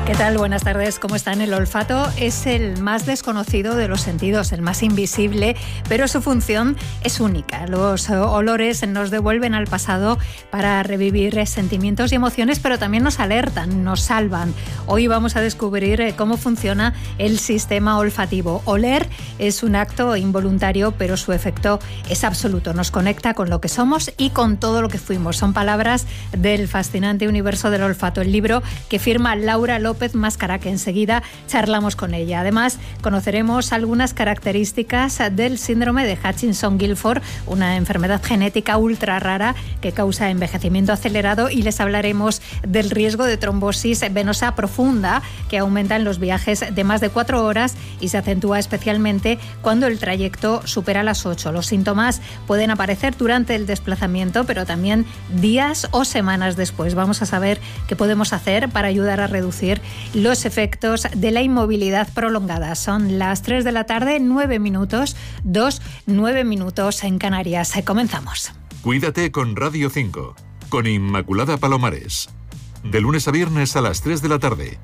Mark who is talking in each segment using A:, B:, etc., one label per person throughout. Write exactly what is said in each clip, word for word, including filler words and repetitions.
A: ¿Qué tal? Buenas tardes. ¿Cómo están? El olfato es el más desconocido de los sentidos, el más invisible, pero su función es única. Los olores nos devuelven al pasado para revivir sentimientos y emociones, pero también nos alertan, nos salvan. Hoy vamos a descubrir cómo funciona el sistema olfativo. Oler es un acto involuntario, pero su efecto es absoluto. Nos conecta con lo que somos y con todo lo que fuimos. Son palabras del fascinante universo del olfato, el libro que firma Laura López Máscara, que enseguida charlamos con ella. Además, conoceremos algunas características del síndrome de Hutchinson-Gilford, una enfermedad genética ultra rara que causa envejecimiento acelerado, y les hablaremos del riesgo de trombosis venosa profunda que aumenta en los viajes de más de cuatro horas y se acentúa especialmente cuando el trayecto supera las ocho. Los síntomas pueden aparecer durante el desplazamiento, pero también días o semanas después. Vamos a saber qué podemos hacer para ayudar a reducir los efectos de la inmovilidad prolongada. Son las tres de la tarde, nueve minutos, dos, nueve minutos en Canarias. Comenzamos.
B: Cuídate con Radio cinco, con Inmaculada Palomares. De lunes a viernes a las tres de la tarde.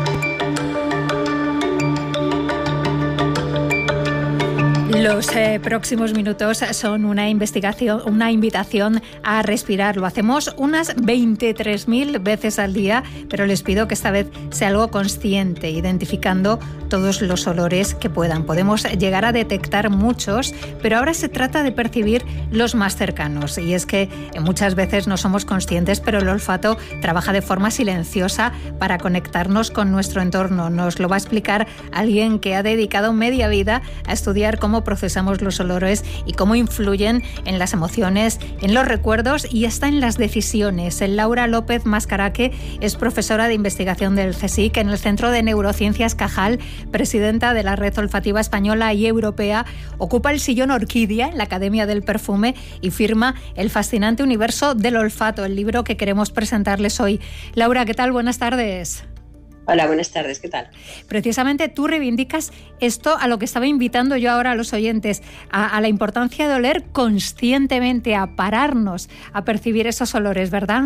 A: Los eh, próximos minutos son una investigación, una invitación a respirar. Lo hacemos unas veintitrés mil veces al día, pero les pido que esta vez sea algo consciente, identificando todos los olores que puedan. Podemos llegar a detectar muchos, pero ahora se trata de percibir los más cercanos. Y es que muchas veces no somos conscientes, pero el olfato trabaja de forma silenciosa para conectarnos con nuestro entorno. Nos lo va a explicar alguien que ha dedicado media vida a estudiar cómo procesamos los olores y cómo influyen en las emociones, en los recuerdos y hasta en las decisiones. Laura López Máscara, que es profesora de investigación del CSIC en el Centro de Neurociencias Cajal, presidenta de la Red Olfativa Española y Europea, ocupa el sillón Orquídea en la Academia del Perfume y firma El fascinante universo del olfato, el libro que queremos presentarles hoy. Laura, ¿qué tal? Buenas tardes.
C: Hola, buenas tardes, ¿qué tal?
A: Precisamente tú reivindicas esto a lo que estaba invitando yo ahora a los oyentes, a, a la importancia de oler conscientemente, a pararnos, a percibir esos olores, ¿verdad?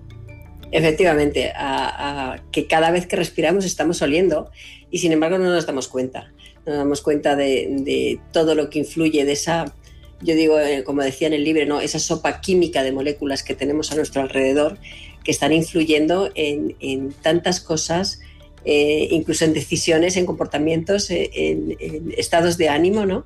C: Efectivamente, a, a que cada vez que respiramos estamos oliendo y sin embargo no nos damos cuenta. No nos damos cuenta de, de todo lo que influye, de esa, yo digo, como decía en el libro, ¿no? Esa sopa química de moléculas que tenemos a nuestro alrededor que están influyendo en, en tantas cosas, eh, incluso en decisiones, en comportamientos, en, en estados de ánimo, ¿no?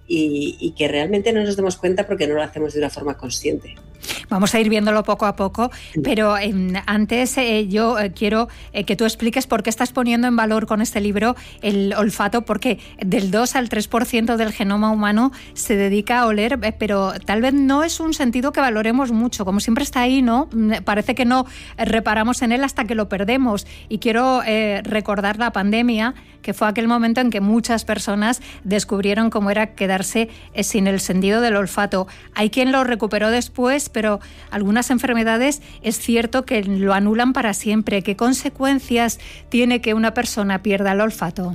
C: Y, y que realmente no nos damos cuenta porque no lo hacemos de una forma consciente.
A: Vamos a ir viéndolo poco a poco, pero eh, antes eh, yo eh, quiero eh, que tú expliques por qué estás poniendo en valor con este libro el olfato, porque del dos al tres por ciento del genoma humano se dedica a oler, eh, pero tal vez no es un sentido que valoremos mucho, como siempre está ahí, ¿no? Parece que no reparamos en él hasta que lo perdemos, y quiero eh, recordar la pandemia, que fue aquel momento en que muchas personas descubrieron cómo era quedarse eh, sin el sentido del olfato. Hay quien lo recuperó después, pero algunas enfermedades es cierto que lo anulan para siempre. ¿Qué consecuencias tiene que una persona pierda el olfato?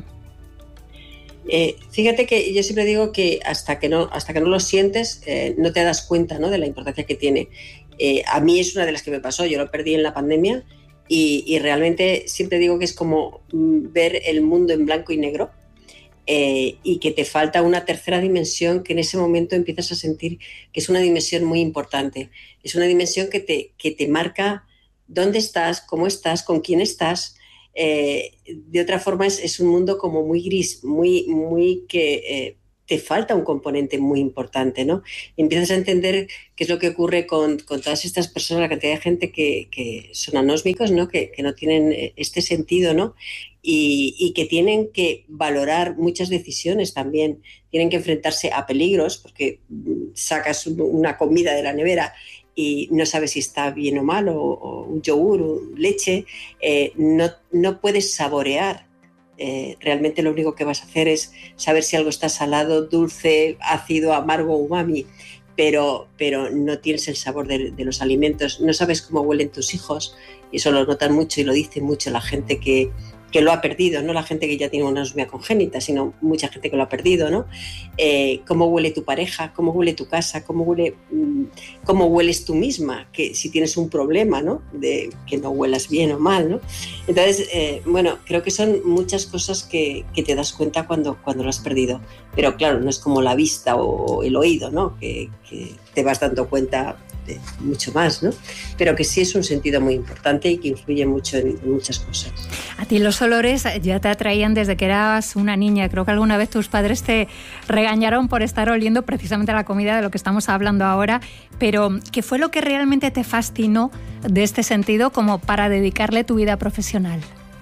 C: Eh, fíjate que yo siempre digo que hasta que no, hasta que no lo sientes eh, no te das cuenta, ¿no?, de la importancia que tiene. Eh, a mí es una de las que me pasó, yo lo perdí en la pandemia y, y realmente siempre digo que es como ver el mundo en blanco y negro. Eh, y que te falta una tercera dimensión que en ese momento empiezas a sentir que es una dimensión muy importante. Es una dimensión que te, que te marca dónde estás, cómo estás, con quién estás. Eh, de otra forma es, es un mundo como muy gris, muy, muy que eh, te falta un componente muy importante, ¿no? Y empiezas a entender qué es lo que ocurre con, con todas estas personas, la cantidad de gente que, que son anósmicos, ¿no?, que, que no tienen este sentido, ¿no? Y, y que tienen que valorar muchas decisiones también, tienen que enfrentarse a peligros, porque sacas una comida de la nevera y no sabes si está bien o mal, o, o un yogur, o leche, eh, no, no puedes saborear. Eh, realmente lo único que vas a hacer es saber si algo está salado, dulce, ácido, amargo, umami, pero, pero no tienes el sabor de, de los alimentos, no sabes cómo huelen tus hijos, y eso lo notan mucho y lo dice mucho la gente que que lo ha perdido, no la gente que ya tiene una anosmia congénita, sino mucha gente que lo ha perdido, ¿no? Eh, cómo huele tu pareja, cómo huele tu casa, cómo huele, cómo hueles tú misma, que si tienes un problema, ¿no? De que no huelas bien o mal, ¿no? Entonces, eh, bueno, creo que son muchas cosas que, que te das cuenta cuando, cuando lo has perdido. Pero claro, no es como la vista o el oído, ¿no? Que, que te vas dando cuenta de mucho más, ¿no? Pero que sí es un sentido muy importante y que influye mucho en, en muchas cosas.
A: A ti los olores ya te atraían desde que eras una niña. Creo que alguna vez tus padres te regañaron por estar oliendo precisamente la comida de lo que estamos hablando ahora, pero ¿qué fue lo que realmente te fascinó de este sentido como para dedicarle tu vida profesional?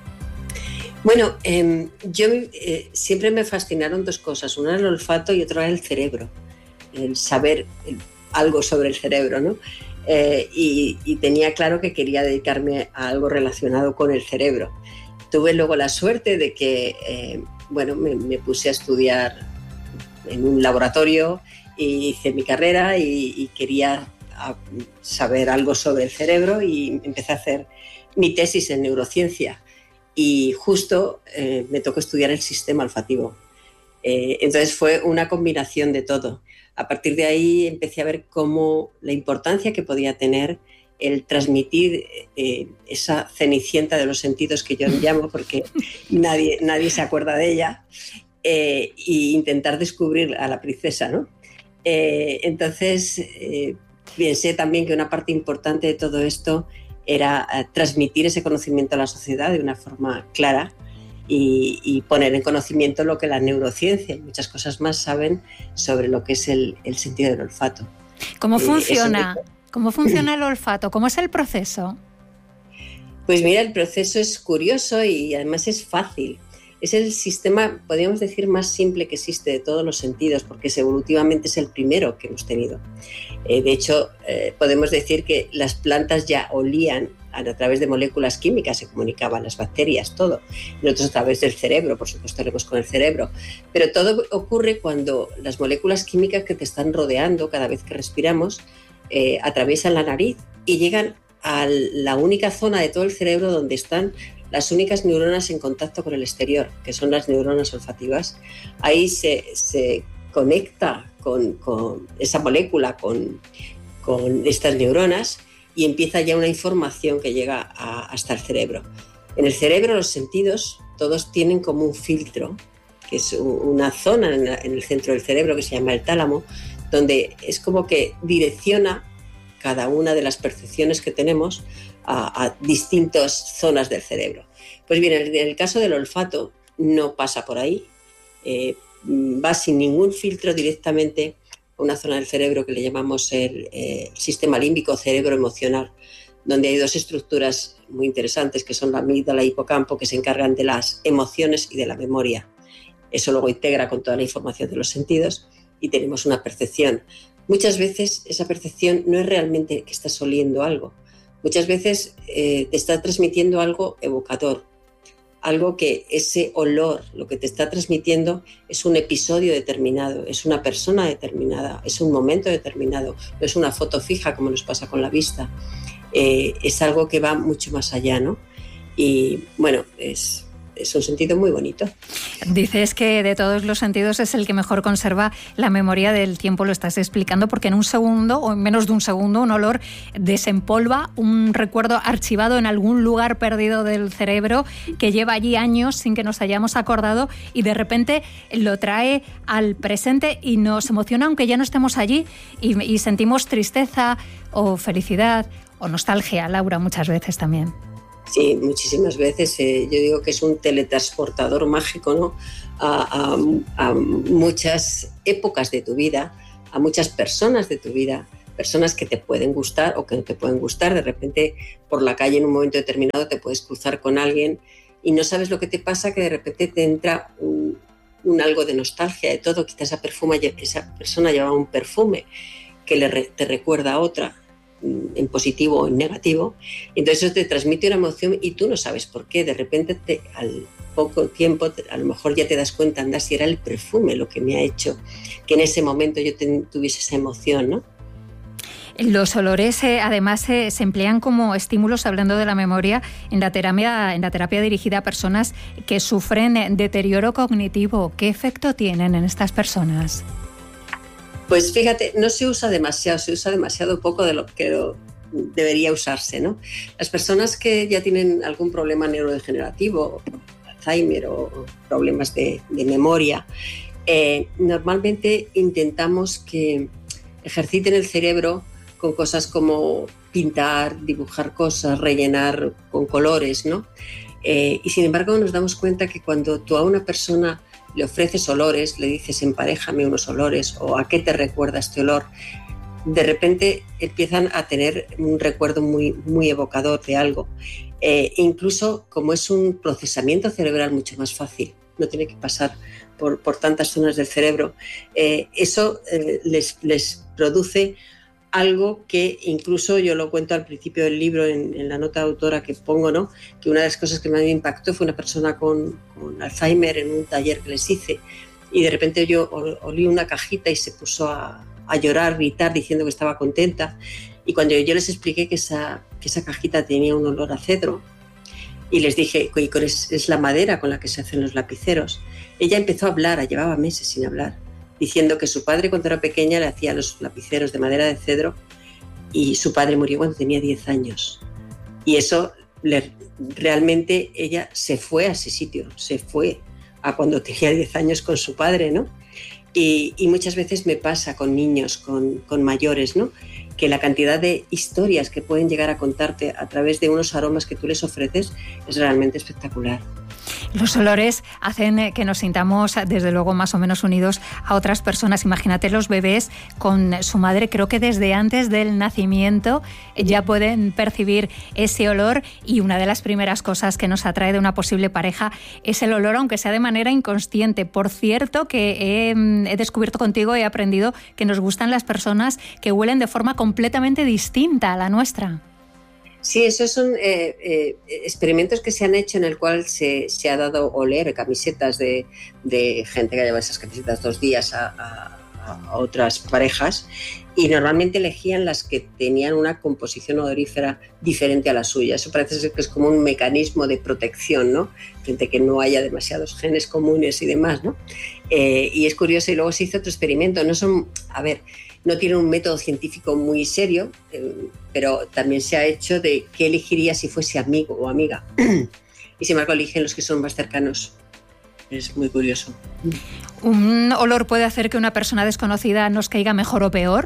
C: Bueno, eh, yo eh, siempre me fascinaron dos cosas, una era el olfato y otra era el cerebro, el saber el, algo sobre el cerebro, ¿no? Eh, y, y tenía claro que quería dedicarme a algo relacionado con el cerebro. Tuve luego la suerte de que, eh, bueno, me, me puse a estudiar en un laboratorio y hice mi carrera y, y quería a, saber algo sobre el cerebro y empecé a hacer mi tesis en neurociencia y justo eh, me tocó estudiar el sistema olfativo. Eh, entonces fue una combinación de todo. A partir de ahí empecé a ver cómo la importancia que podía tener el transmitir eh, esa cenicienta de los sentidos que yo llamo, porque nadie, nadie se acuerda de ella, eh, e intentar descubrir a la princesa, ¿no? Eh, entonces eh, pensé también que una parte importante de todo esto era eh, transmitir ese conocimiento a la sociedad de una forma clara y, y poner en conocimiento lo que la neurociencia y muchas cosas más saben sobre lo que es el, el sentido del olfato.
A: ¿Cómo funciona? Eh, ¿Cómo funciona el olfato? ¿Cómo es el proceso?
C: Pues mira, el proceso es curioso y además es fácil. Es el sistema, podríamos decir, más simple que existe de todos los sentidos, porque es, evolutivamente es el primero que hemos tenido. Eh, de hecho, eh, podemos decir que las plantas ya olían a través de moléculas químicas, se comunicaban las bacterias, todo. Nosotros a través del cerebro, por supuesto, haremos con el cerebro. Pero todo ocurre cuando las moléculas químicas que te están rodeando cada vez que respiramos eh, atraviesan la nariz y llegan a la única zona de todo el cerebro donde están las únicas neuronas en contacto con el exterior, que son las neuronas olfativas. Ahí se, se conecta con, con esa molécula, con, con estas neuronas, y empieza ya una información que llega a, hasta el cerebro. En el cerebro los sentidos todos tienen como un filtro, que es una zona en, la, en el centro del cerebro que se llama el tálamo, donde es como que direcciona cada una de las percepciones que tenemos a, a distintas zonas del cerebro. Pues bien, en el, en el caso del olfato no pasa por ahí, eh, va sin ningún filtro directamente a una zona del cerebro que le llamamos el eh, sistema límbico cerebro emocional, donde hay dos estructuras muy interesantes que son la amígdala y el hipocampo, que se encargan de las emociones y de la memoria. Eso luego integra con toda la información de los sentidos y tenemos una percepción. Muchas veces esa percepción no es realmente que estás oliendo algo. Muchas veces eh, te está transmitiendo algo evocador, algo que ese olor, lo que te está transmitiendo es un episodio determinado, es una persona determinada, es un momento determinado, no es una foto fija como nos pasa con la vista. Eh, es algo que va mucho más allá, ¿no? Y bueno, es... es un sentido muy bonito.
A: Dices que de todos los sentidos es el que mejor conserva la memoria del tiempo, lo estás explicando, porque en un segundo o en menos de un segundo un olor desempolva un recuerdo archivado en algún lugar perdido del cerebro que lleva allí años sin que nos hayamos acordado y de repente lo trae al presente y nos emociona aunque ya no estemos allí y, y sentimos tristeza o felicidad o nostalgia, Laura, muchas veces también.
C: Sí, muchísimas veces. Eh, yo digo que es un teletransportador mágico, ¿no? A, a, a muchas épocas de tu vida, a muchas personas de tu vida, personas que te pueden gustar o que no te pueden gustar. De repente, por la calle en un momento determinado te puedes cruzar con alguien y no sabes lo que te pasa, que de repente te entra un, un algo de nostalgia de todo. Quizás esa, perfuma, esa persona llevaba un perfume que le re, te recuerda a otra, en positivo o en negativo, entonces eso te transmite una emoción y tú no sabes por qué, de repente te, al poco tiempo te, a lo mejor ya te das cuenta, anda, si era el perfume lo que me ha hecho que en ese momento yo te, tuviese esa emoción, ¿no?
A: Los olores, eh, además, eh, se emplean como estímulos, hablando de la memoria, en la terapia, en la terapia dirigida a personas que sufren deterioro cognitivo. ¿Qué efecto tienen en estas personas?
C: Pues fíjate, no se usa demasiado, se usa demasiado poco de lo que lo debería usarse, ¿no? Las personas que ya tienen algún problema neurodegenerativo, Alzheimer o problemas de, de memoria, eh, normalmente intentamos que ejerciten el cerebro con cosas como pintar, dibujar cosas, rellenar con colores, ¿no? Eh, y sin embargo nos damos cuenta que cuando tú a una persona le ofreces olores, le dices emparejame unos olores o a qué te recuerda este olor, de repente empiezan a tener un recuerdo muy, muy evocador de algo. Eh, incluso como es un procesamiento cerebral mucho más fácil, no tiene que pasar por, por tantas zonas del cerebro, eh, eso eh, les, les produce algo que incluso yo lo cuento al principio del libro en, en la nota de autora que pongo, ¿no? Que una de las cosas que más me impactó fue una persona con, con Alzheimer en un taller que les hice y de repente yo olí una cajita y se puso a, a llorar, gritar diciendo que estaba contenta y cuando yo les expliqué que esa, que esa cajita tenía un olor a cedro y les dije que es, es la madera con la que se hacen los lapiceros, ella empezó a hablar, llevaba meses sin hablar, diciendo que su padre cuando era pequeña le hacía los lapiceros de madera de cedro y su padre murió cuando tenía diez años. Y eso, le, realmente ella se fue a ese sitio, se fue a cuando tenía diez años con su padre, ¿no? Y, y muchas veces me pasa con niños, con, con mayores, ¿no? Que la cantidad de historias que pueden llegar a contarte a través de unos aromas que tú les ofreces es realmente espectacular.
A: Los olores hacen que nos sintamos, desde luego, más o menos unidos a otras personas. Imagínate los bebés con su madre, creo que desde antes del nacimiento ya pueden percibir ese olor y una de las primeras cosas que nos atrae de una posible pareja es el olor, aunque sea de manera inconsciente. Por cierto, que he, he descubierto contigo, he aprendido que nos gustan las personas que huelen de forma completamente distinta a la nuestra.
C: Sí, esos son eh, eh, experimentos que se han hecho en el cual se, se ha dado oler camisetas de, de gente que lleva esas camisetas dos días a, a, a otras parejas y normalmente elegían las que tenían una composición odorífera diferente a la suya. Eso parece ser que es como un mecanismo de protección, ¿no? Frente a que no haya demasiados genes comunes y demás, ¿no? Eh, y es curioso, y luego se hizo otro experimento. No son, a ver, no tiene un método científico muy serio, eh, pero también se ha hecho de qué elegiría si fuese amigo o amiga. Y sin embargo eligen los que son más cercanos. Es muy curioso.
A: ¿Un olor puede hacer que una persona desconocida nos caiga mejor o peor?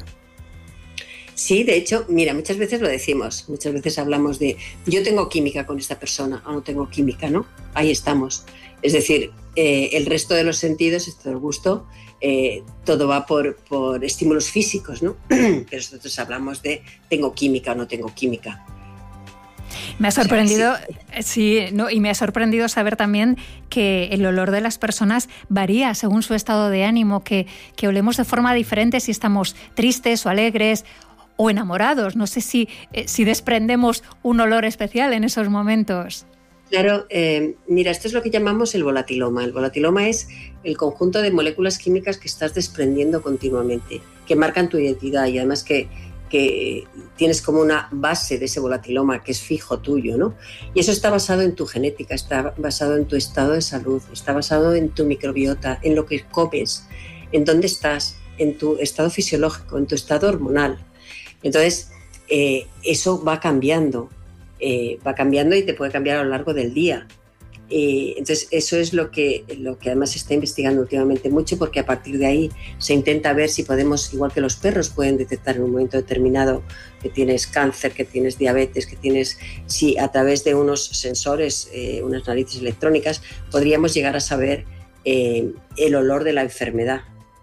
C: Sí, de hecho, mira, muchas veces lo decimos, muchas veces hablamos de yo tengo química con esta persona o no tengo química, ¿no? Ahí estamos. Es decir, eh, el resto de los sentidos, esto del gusto, eh, todo va por, por estímulos físicos, ¿no? Pero nosotros hablamos de tengo química o no tengo química.
A: Me ha sorprendido, o sea, sí. sí, no, y me ha sorprendido saber también que el olor de las personas varía según su estado de ánimo, que, que olemos de forma diferente si estamos tristes o alegres o enamorados. No sé si, eh, si desprendemos un olor especial en esos momentos.
C: Claro, eh, mira, esto es lo que llamamos el volatiloma. El volatiloma es el conjunto de moléculas químicas que estás desprendiendo continuamente, que marcan tu identidad y además que, que tienes como una base de ese volatiloma que es fijo tuyo, ¿no? Y eso está basado en tu genética, está basado en tu estado de salud, está basado en tu microbiota, en lo que comes, en dónde estás, en tu estado fisiológico, en tu estado hormonal. Entonces, eh, eso va cambiando. Eh, va cambiando y te puede cambiar a lo largo del día. Eh, entonces eso es lo que, lo que además se está investigando últimamente mucho porque a partir de ahí se intenta ver si podemos, igual que los perros pueden detectar en un momento determinado que tienes cáncer, que tienes diabetes, que tienes, si a través de unos sensores, eh, unas narices electrónicas, podríamos llegar a saber eh, el olor de la enfermedad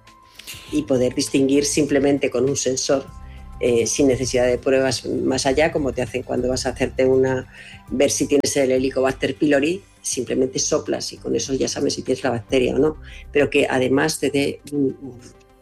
C: y poder distinguir simplemente con un sensor. Eh, sin necesidad de pruebas más allá, como te hacen cuando vas a hacerte una, ver si tienes el Helicobacter pylori, simplemente soplas y con eso ya sabes si tienes la bacteria o no, pero que además te dé un, un,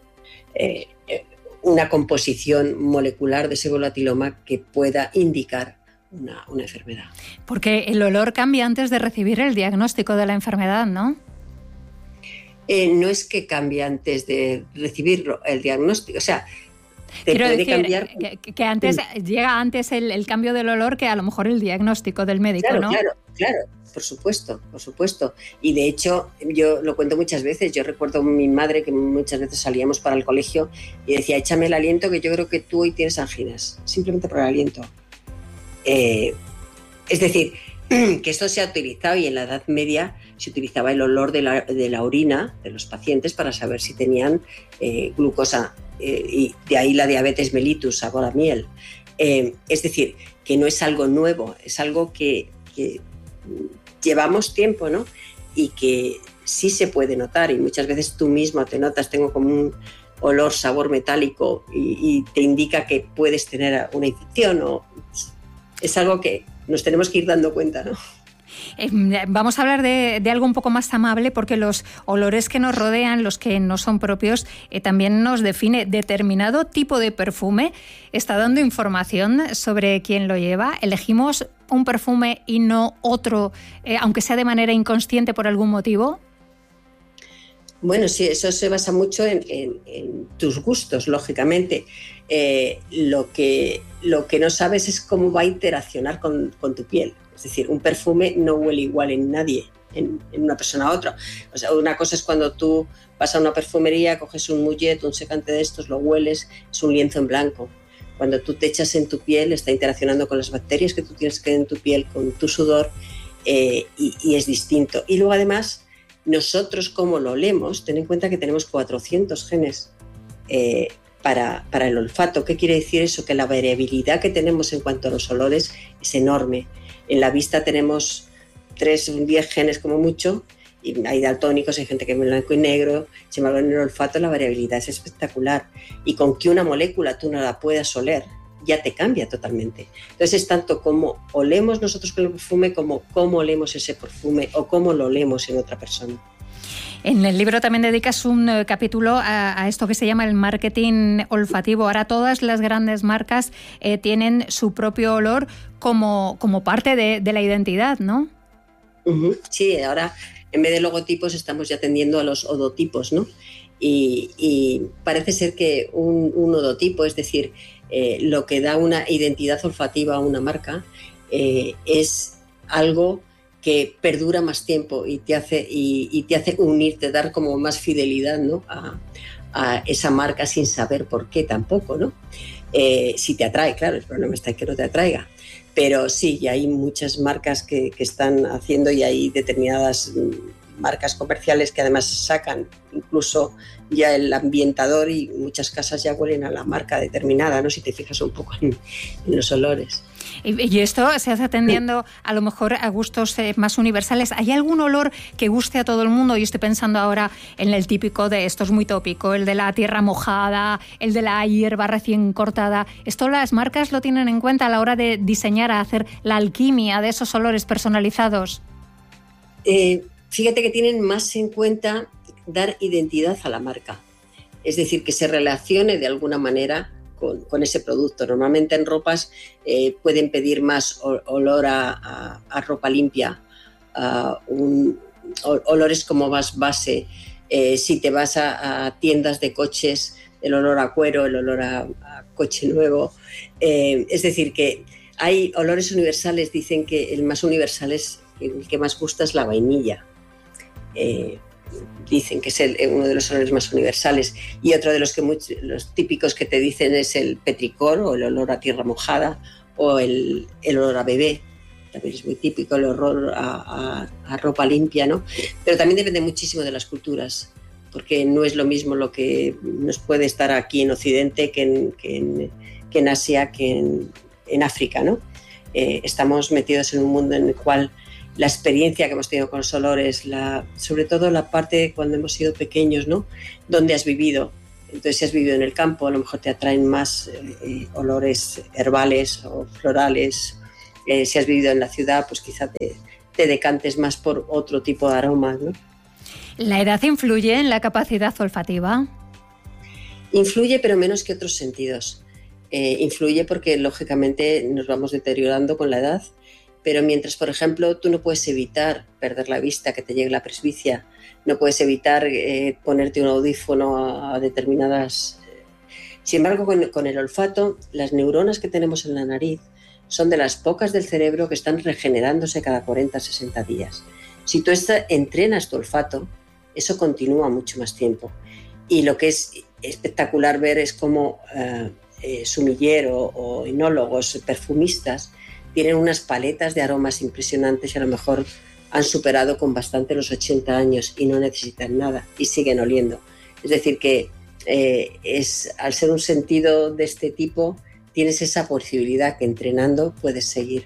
C: eh, una composición molecular de ese volatiloma que pueda indicar una, una enfermedad.
A: Porque el olor cambia antes de recibir el diagnóstico de la enfermedad, ¿no?
C: Eh, no es que cambie antes de recibir el diagnóstico, o sea, te
A: Quiero
C: puede
A: decir,
C: cambiar.
A: Que, que antes sí. llega antes el, el cambio del olor que a lo mejor el diagnóstico del médico,
C: claro,
A: ¿no?
C: Claro, claro, por supuesto, por supuesto. Y de hecho, yo lo cuento muchas veces. Yo recuerdo a mi madre que muchas veces salíamos para el colegio y decía, échame el aliento que yo creo que tú hoy tienes anginas, simplemente por el aliento. Eh, es decir, que esto se ha utilizado y en la Edad Media se utilizaba el olor de la, de la orina de los pacientes para saber si tenían eh, glucosa eh, y de ahí la diabetes mellitus, sabor a miel. Eh, es decir, que no es algo nuevo, es algo que, que llevamos tiempo, ¿no? Y que sí se puede notar y muchas veces tú mismo te notas, tengo como un olor, sabor metálico y, y te indica que puedes tener una infección o es algo que nos tenemos que ir dando cuenta, ¿no?
A: Eh, vamos a hablar de, de algo un poco más amable porque los olores que nos rodean, los que no son propios, eh, también nos define. Determinado tipo de perfume está dando información sobre quién lo lleva. Elegimos un perfume y no otro, eh, aunque sea de manera inconsciente por algún motivo.
C: Bueno, sí, eso se basa mucho en, en, en tus gustos, lógicamente. Eh, lo, que, lo que no sabes es cómo va a interaccionar con, con tu piel. Es decir, un perfume no huele igual en nadie, en, en una persona a otra. O sea, una cosa es cuando tú vas a una perfumería, coges un mullet, un secante de estos, lo hueles, es un lienzo en blanco. Cuando tú te echas en tu piel, está interaccionando con las bacterias que tú tienes que en tu piel, con tu sudor, eh, y, y es distinto. Y luego, además, nosotros, como lo olemos, ten en cuenta que tenemos cuatrocientos genes eh, para, para el olfato. ¿Qué quiere decir eso? Que la variabilidad que tenemos en cuanto a los olores es enorme. En la vista tenemos tres o diez genes como mucho, y hay daltónicos, hay gente que ve blanco y negro. Sin embargo, en el olfato la variabilidad es espectacular. Y con que una molécula tú no la puedas oler, ya te cambia totalmente. Entonces es tanto como olemos nosotros con el perfume como cómo olemos ese perfume o cómo lo olemos en otra persona.
A: En el libro también dedicas un uh, capítulo a, a esto que se llama el marketing olfativo. Ahora todas las grandes marcas eh, tienen su propio olor como, como parte de, de la identidad, ¿no?
C: Uh-huh. Sí, ahora en vez de logotipos estamos ya tendiendo a los odotipos, ¿no? Y, y parece ser que un, un odotipo, es decir, eh, lo que da una identidad olfativa a una marca, eh, es algo que perdura más tiempo y te hace, y, y te hace unirte, dar como más fidelidad, ¿no? a, a esa marca sin saber por qué tampoco, ¿no? Eh, si te atrae, claro, el problema está en que no te atraiga. Pero sí, y hay muchas marcas que, que están haciendo y hay determinadas marcas comerciales que además sacan incluso ya el ambientador y muchas casas ya huelen a la marca determinada, ¿no? Si te fijas un poco en, en los olores.
A: Y esto se hace atendiendo a lo mejor a gustos más universales. ¿Hay algún olor que guste a todo el mundo? Yo estoy pensando ahora en el típico de, esto es muy tópico, el de la tierra mojada, el de la hierba recién cortada. ¿Esto las marcas lo tienen en cuenta a la hora de diseñar, a hacer la alquimia de esos olores personalizados?
C: Eh, fíjate que tienen más en cuenta dar identidad a la marca. Es decir, que se relacione de alguna manera Con, con ese producto. Normalmente en ropas eh, pueden pedir más o, olor a, a, a ropa limpia, a un, o, olores como más base. Eh, si te vas a, a tiendas de coches, el olor a cuero, el olor a, a coche nuevo. Eh, es decir, que hay olores universales, dicen que el más universal es, el que más gusta es la vainilla. Eh, Dicen que es el, uno de los olores más universales, y otro de los, que muchos, los típicos que te dicen es el petricor o el olor a tierra mojada o el, el olor a bebé. También es muy típico el olor a, a, a ropa limpia, ¿no? Pero también depende muchísimo de las culturas, porque no es lo mismo lo que nos puede estar aquí en Occidente que en, que en, que en Asia, que en, en África, ¿no? Eh, estamos metidos en un mundo en el cual la experiencia que hemos tenido con los olores, la, sobre todo la parte cuando hemos sido pequeños, ¿no? Donde has vivido. Entonces, si has vivido en el campo, a lo mejor te atraen más eh, olores herbales o florales. Eh, si has vivido en la ciudad, pues quizá te, te decantes más por otro tipo de aromas, ¿no?
A: ¿La edad influye en la capacidad olfativa?
C: Influye, pero menos que otros sentidos. Eh, influye porque, lógicamente, nos vamos deteriorando con la edad. Pero mientras, por ejemplo, tú no puedes evitar perder la vista, que te llegue la presbicia, no puedes evitar eh, ponerte un audífono a, a determinadas Sin embargo, con, con el olfato, las neuronas que tenemos en la nariz son de las pocas del cerebro que están regenerándose cada cuarenta a sesenta días. Si tú esta, entrenas tu olfato, eso continúa mucho más tiempo. Y lo que es espectacular ver es cómo eh, eh, sumiller o, o enólogos, perfumistas, tienen unas paletas de aromas impresionantes y a lo mejor han superado con bastante los ochenta años y no necesitan nada y siguen oliendo. Es decir, que eh, es, al ser un sentido de este tipo, tienes esa posibilidad que entrenando puedes seguir.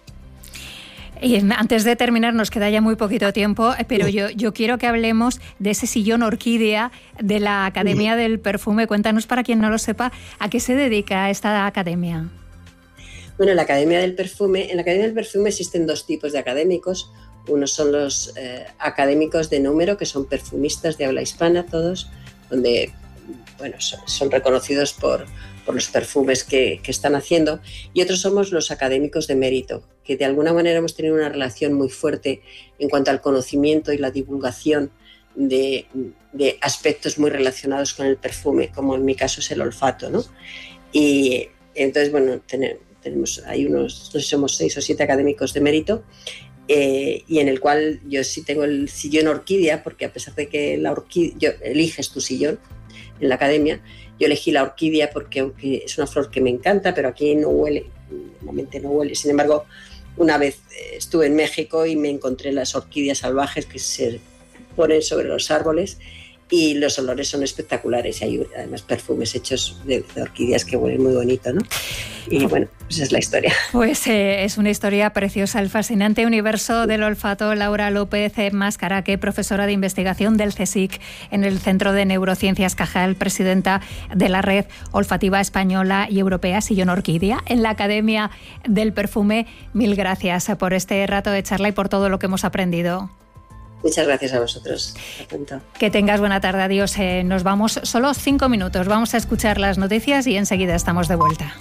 A: Y antes de terminar, nos queda ya muy poquito tiempo, pero yo, yo quiero que hablemos de ese sillón orquídea de la Academia del Perfume. Cuéntanos, para quien no lo sepa, ¿a qué se dedica esta academia?
C: Bueno, la Academia del Perfume, en la Academia del Perfume existen dos tipos de académicos. Unos son los eh, académicos de número, que son perfumistas de habla hispana todos, donde bueno, son, son reconocidos por, por los perfumes que, que están haciendo. Y otros somos los académicos de mérito, que de alguna manera hemos tenido una relación muy fuerte en cuanto al conocimiento y la divulgación de, de aspectos muy relacionados con el perfume, como en mi caso es el olfato, ¿no? Y entonces, bueno, tenemos, tenemos hay unos, no sé si somos seis o siete académicos de mérito, Eh, y en el cual yo sí tengo el sillón orquídea, porque a pesar de que la orquídea, yo, eliges tu sillón en la academia, yo elegí la orquídea porque aunque es una flor que me encanta, pero aquí no huele, normalmente no huele. Sin embargo, una vez estuve en México y me encontré las orquídeas salvajes que se ponen sobre los árboles y los olores son espectaculares y hay además perfumes hechos de, de orquídeas que huelen muy bonito, ¿no? Y bueno, pues esa es la historia.
A: Pues eh, es una historia preciosa, el fascinante universo del olfato. Laura López Mascaraque, profesora de investigación del CSIC en el Centro de Neurociencias Cajal, presidenta de la Red Olfativa Española y Europea Sillón Orquídea en la Academia del Perfume. Mil gracias por este rato de charla y por todo lo que hemos aprendido.
C: Muchas gracias a vosotros.
A: Que tengas buena tarde. Adiós. Eh, nos vamos solo cinco minutos. Vamos a escuchar las noticias y enseguida estamos de vuelta.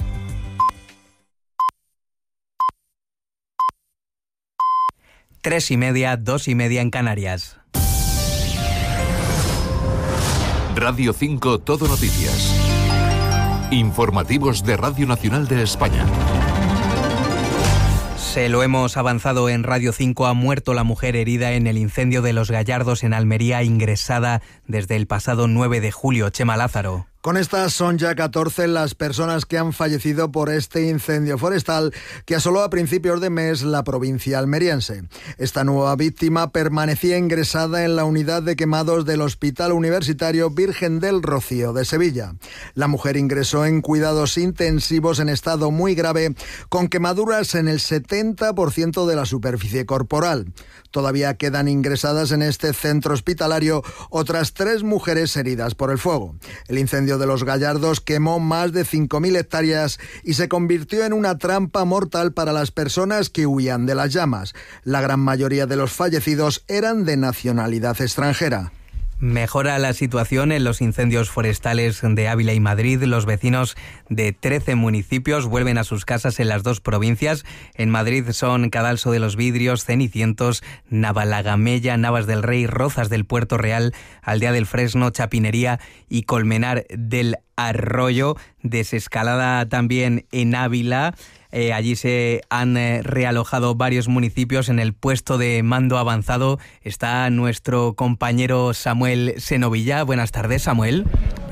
D: Tres y media, dos y media en Canarias.
B: Radio cinco Todo Noticias. Informativos de Radio Nacional de España.
D: Se lo hemos avanzado en Radio cinco. Ha muerto la mujer herida en el incendio de Los Gallardos en Almería, ingresada desde el pasado nueve de julio. Chema Lázaro.
E: Con estas son ya catorce las personas que han fallecido por este incendio forestal que asoló a principios de mes la provincia almeriense. Esta nueva víctima permanecía ingresada en la unidad de quemados del Hospital Universitario Virgen del Rocío de Sevilla. La mujer ingresó en cuidados intensivos en estado muy grave, con quemaduras en el setenta por ciento de la superficie corporal. Todavía quedan ingresadas en este centro hospitalario otras tres mujeres heridas por el fuego. El incendio de Los Gallardos quemó más de cinco mil hectáreas y se convirtió en una trampa mortal para las personas que huían de las llamas. La gran mayoría de los fallecidos eran de nacionalidad extranjera.
D: Mejora la situación en los incendios forestales de Ávila y Madrid. Los vecinos de trece municipios vuelven a sus casas en las dos provincias. En Madrid son Cadalso de los Vidrios, Cenicientos, Navalagamella, Navas del Rey, Rozas del Puerto Real, Aldea del Fresno, Chapinería y Colmenar del Arroyo. Desescalada también en Ávila. Eh, allí se han eh, realojado varios municipios. En el puesto de mando avanzado está nuestro compañero Samuel Senovilla. Buenas tardes, Samuel.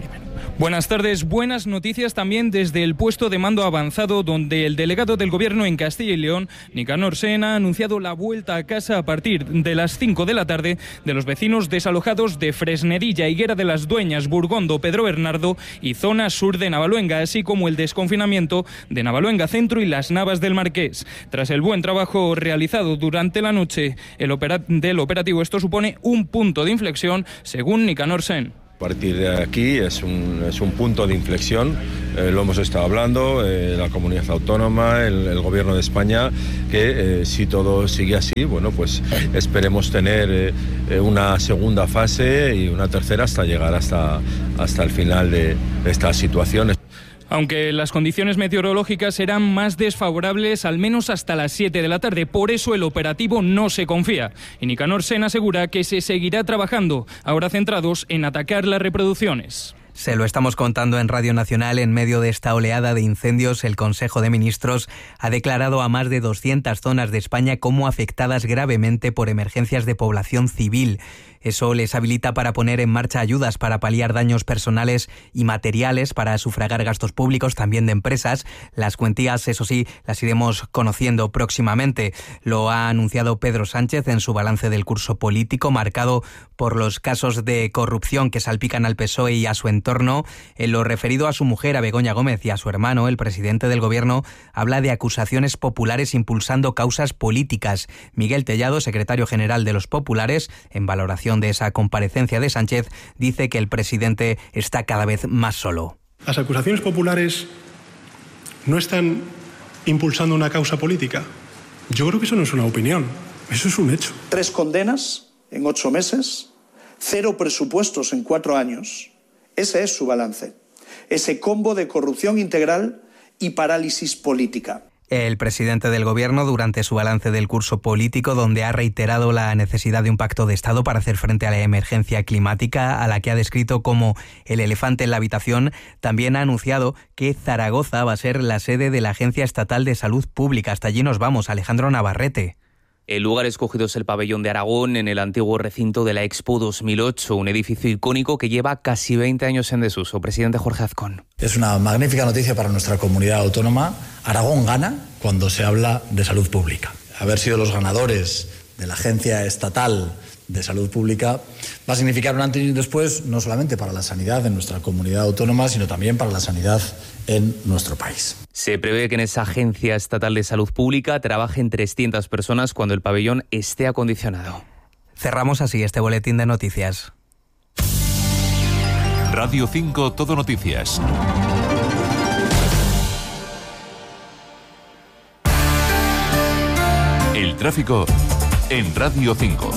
F: Buenas tardes, buenas noticias también desde el puesto de mando avanzado, donde el delegado del Gobierno en Castilla y León, Nicanor Sen, ha anunciado la vuelta a casa a partir de las cinco de la tarde de los vecinos desalojados de Fresnedilla, Higuera de las Dueñas, Burgondo, Pedro Bernardo y zona sur de Navaluenga, así como el desconfinamiento de Navaluenga Centro y las Navas del Marqués. Tras el buen trabajo realizado durante la noche el opera- del operativo, esto supone un punto de inflexión, según Nicanor Sen.
G: A partir de aquí es un, es un punto de inflexión, eh, lo hemos estado hablando, eh, la comunidad autónoma, el, el Gobierno de España, que eh, si todo sigue así, bueno, pues esperemos tener eh, una segunda fase y una tercera hasta llegar hasta, hasta el final de, de esta situación.
F: Aunque las condiciones meteorológicas serán más desfavorables al menos hasta las siete de la tarde. Por eso el operativo no se confía. Y Nicanor Sen asegura que se seguirá trabajando, ahora centrados en atacar las reproducciones.
D: Se lo estamos contando en Radio Nacional. En medio de esta oleada de incendios, el Consejo de Ministros ha declarado a más de doscientas zonas de España como afectadas gravemente por emergencias de población civil. Eso les habilita para poner en marcha ayudas para paliar daños personales y materiales, para sufragar gastos públicos, también de empresas. Las cuantías, eso sí, las iremos conociendo próximamente. Lo ha anunciado Pedro Sánchez en su balance del curso político, marcado por los casos de corrupción que salpican al P S O E y a su entorno. En lo referido a su mujer, a Begoña Gómez, y a su hermano, el presidente del Gobierno habla de acusaciones populares impulsando causas políticas. Miguel Tellado, secretario general de los populares, en valoración de esa comparecencia de Sánchez, dice que el presidente está cada vez más solo.
H: Las acusaciones populares no están impulsando una causa política. Yo creo que eso no es una opinión, eso es un hecho.
I: Tres condenas en ocho meses, cero presupuestos en cuatro años. Ese es su balance. Ese combo de corrupción integral y parálisis política.
D: El presidente del Gobierno, durante su balance del curso político, donde ha reiterado la necesidad de un pacto de Estado para hacer frente a la emergencia climática, a la que ha descrito como el elefante en la habitación, también ha anunciado que Zaragoza va a ser la sede de la Agencia Estatal de Salud Pública. Hasta allí nos vamos, Alejandro Navarrete.
J: El lugar escogido es el Pabellón de Aragón, en el antiguo recinto de la Expo dos mil ocho, un edificio icónico que lleva casi veinte años en desuso. Presidente Jorge Azcón.
K: Es una magnífica noticia para nuestra comunidad autónoma. Aragón gana cuando se habla de salud pública. Haber sido los ganadores de la Agencia Estatal de Salud Pública va a significar un antes y un después, no solamente para la sanidad en nuestra comunidad autónoma, sino también para la sanidad en nuestro país.
J: Se prevé que en esa Agencia Estatal de Salud Pública trabajen trescientas personas cuando el pabellón esté acondicionado.
D: Cerramos así este boletín de noticias.
B: Radio cinco Todo Noticias. El tráfico en Radio cinco.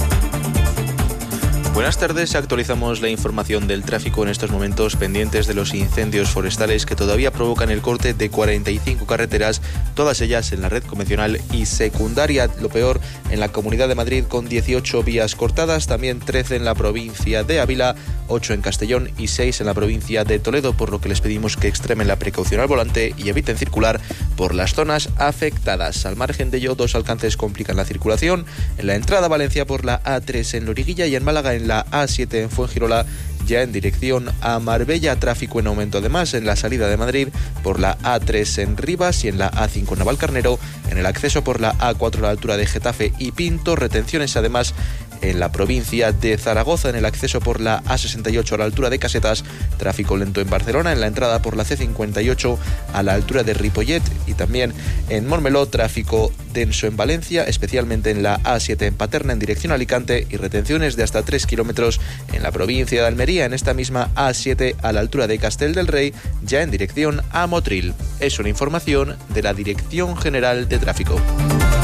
L: Buenas tardes, actualizamos la información del tráfico en estos momentos, pendientes de los incendios forestales que todavía provocan el corte de cuarenta y cinco carreteras, todas ellas en la red convencional y secundaria. Lo peor en la Comunidad de Madrid, con dieciocho vías cortadas, también trece en la provincia de Ávila, ocho en Castellón y seis en la provincia de Toledo, por lo que les pedimos que extremen la precaución al volante y eviten circular por las zonas afectadas. Al margen de ello, dos alcances complican la circulación: en la entrada a Valencia por la A tres en Loriguilla y en Málaga en la A siete en Fuengirola, ya en dirección a Marbella. Tráfico en aumento además en la salida de Madrid por la A tres en Rivas y en la A cinco en Navalcarnero, en el acceso por la A cuatro a la altura de Getafe y Pinto. Retenciones además en la provincia de Zaragoza, en el acceso por la A sesenta y ocho a la altura de Casetas. Tráfico lento en Barcelona, en la entrada por la C cincuenta y ocho a la altura de Ripollet, y también en Montmeló tráfico denso en Valencia, especialmente en la A siete en Paterna en dirección a Alicante, y retenciones de hasta tres kilómetros en la provincia de Almería, en esta misma A siete a la altura de Castel del Rey, ya en dirección a Motril. Es una información de la Dirección General de Tráfico.